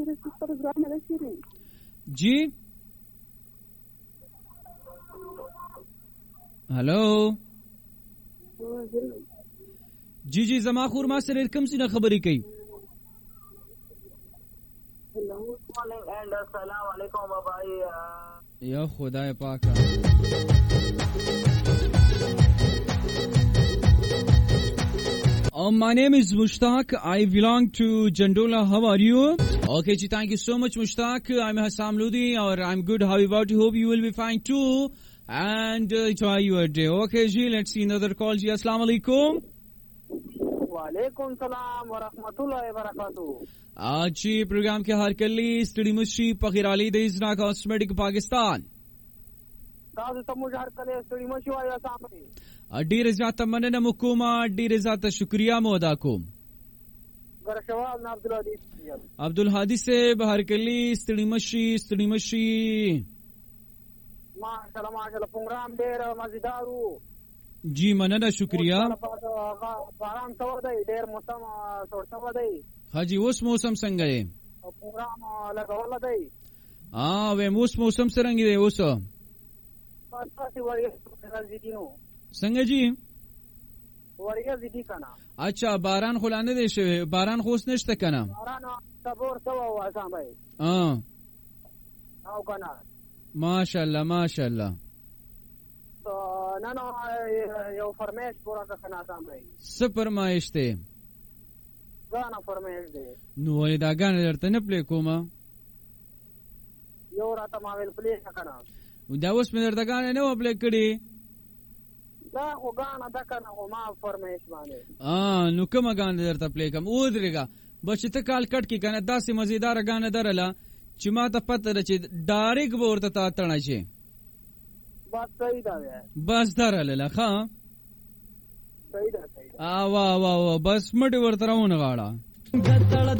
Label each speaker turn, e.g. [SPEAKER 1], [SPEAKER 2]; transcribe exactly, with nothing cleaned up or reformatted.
[SPEAKER 1] Ji हेलो ji ji زما خور ما سره کوم څه خبرې کوي
[SPEAKER 2] السلام علیکم بھائی
[SPEAKER 1] یا خدای پاک Um, my name is Mushtaq. I belong to Jandola. How are you? Okay, ji, thank you so much, Mushtaq. I'm Hassam Ludi, or I'm good. How about you? Hope you will be fine too. And uh, enjoy your day. Okay, ji, let's see another call. Ji, assalamu alaikum.
[SPEAKER 2] Wa alaikum salam wa rahmatullahi wa barakatuh.
[SPEAKER 1] आज जी प्रोग्राम के हर कली स्टडी मुशी पखिराली देशना कॉस्मेटिक पाकिस्तान
[SPEAKER 2] ताज़ तमुज हर कले स्टडी मुशी वाया सामने
[SPEAKER 1] अड्डी रज़ा तमन्ना मुकुमा अड्डी रज़ा त शुक्रिया मोदा को
[SPEAKER 2] गरशवाल ना अब्दुल हादी
[SPEAKER 1] अब्दुल हादी से हर कली स्टडी मुशी स्टडी मुशी
[SPEAKER 2] माशाल्लाह माशाल्लाह प्रोग्राम देर मजेदारू
[SPEAKER 1] जी मनना शुक्रिया
[SPEAKER 2] बारान सवदई देर मौसम सोड़सवदई
[SPEAKER 1] हाजी उस मौसम संगे
[SPEAKER 2] प्रोग्राम लगावला दई
[SPEAKER 1] हां वे उस मौसम सरंगी दे उस
[SPEAKER 2] पासी वरिया रजीदिनो
[SPEAKER 1] संगे जी
[SPEAKER 2] वरिया जिदी kana
[SPEAKER 1] अच्छा बारान खुलाने दे शे बारान खोस नष्ट kana
[SPEAKER 2] बारान सबोर सवा वासा भाई
[SPEAKER 1] हां
[SPEAKER 2] आओ kana
[SPEAKER 1] माशाल्लाह माशाल्लाह
[SPEAKER 2] तो नानो यो फरमाइश पूरा kana साम भाई
[SPEAKER 1] सफरमाइश थे
[SPEAKER 2] गाना फरमाइश दे
[SPEAKER 1] نو ولې دا غانه درته نه پلی کومه
[SPEAKER 2] یو راته ما ویل پلی کنه
[SPEAKER 1] دا اوس مې درته غانه نه و پلی کړی
[SPEAKER 2] دا خو غانه دا کنه خو ما فرمایش باندې
[SPEAKER 1] اه نو کومه غانه درته پلی کوم او درګه بچ ته کال کټ کی کنه داسې مزیدار غانه درله چې ما ته پته ده چې ډایرک ورته تا تړنه شي
[SPEAKER 2] بس صحیح ده
[SPEAKER 1] بس درله ښا
[SPEAKER 2] صحیح ده صحیح
[SPEAKER 1] ا وا وا وا بس مټ ورته راونه غاړه
[SPEAKER 3] गतळ